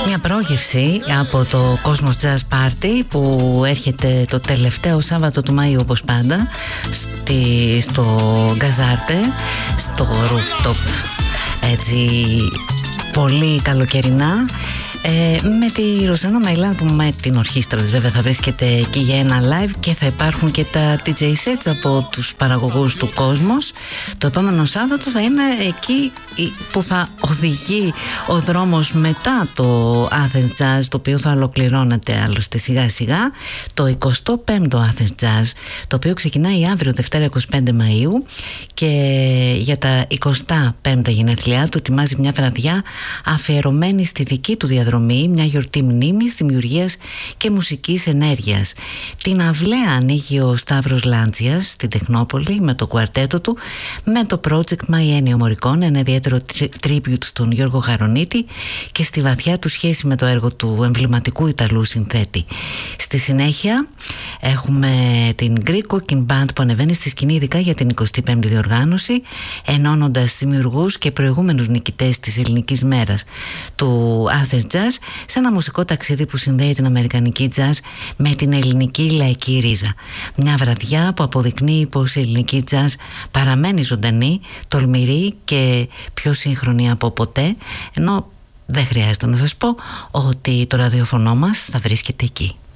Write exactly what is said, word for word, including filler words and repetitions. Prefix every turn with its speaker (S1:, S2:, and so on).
S1: Μια πρόγευση από το Cosmos Jazz Party που έρχεται το τελευταίο Σάββατο του Μαΐου, όπως πάντα, στη, στο Γκαζάρτε, στο rooftop, έτσι πολύ καλοκαιρινά. Ε, με τη Ροζάνα Μαϊλάν, που με την ορχήστρα της βέβαια θα βρίσκεται εκεί για ένα live, και θα υπάρχουν και τα ντι τζέι sets από τους παραγωγούς του Cosmos. Το επόμενο Σάββατο θα είναι εκεί που θα οδηγεί ο δρόμος μετά το Athens Jazz, το οποίο θα ολοκληρώνεται άλλωστε σιγά σιγά, το εικοστό πέμπτο Athens Jazz, το οποίο ξεκινάει αύριο Δευτέρα εικοστή πέμπτη Μαΐου, και για τα εικοστά πέμπτα γενέθλιά του ετοιμάζει μια βραδιά αφιερωμένη στη δική του διαδρομή, μια γιορτή μνήμης, δημιουργίας και μουσικής ενέργειας. Την αυλαία ανοίγει ο Σταύρος Λάντσιας στην Τεχνόπολη με το κουαρτέτο του, με το project My Ennio Morricone, ένα ιδιαίτερο tribute στον Γιώργο Χαρονίτη και στη βαθιά του σχέση με το έργο του εμβληματικού Ιταλού συνθέτη. Στη συνέχεια έχουμε την Greek Cooking Band που ανεβαίνει στη σκηνή ειδικά για την εικοστή πέμπτη διοργάνωση, ενώνοντας δημιουργούς και προηγούμενους νικητές της ελληνικής μέρας του Athens Jazz σε ένα μουσικό ταξίδι που συνδέει την αμερικανική jazz με την ελληνική λαϊκή ρίζα. Μια βραδιά που αποδεικνύει πως η ελληνική jazz παραμένει ζωντανή, τολμηρή και πιο σύγχρονη από ποτέ, ενώ δεν χρειάζεται να σας πω ότι το ραδιοφωνό μας θα βρίσκεται εκεί.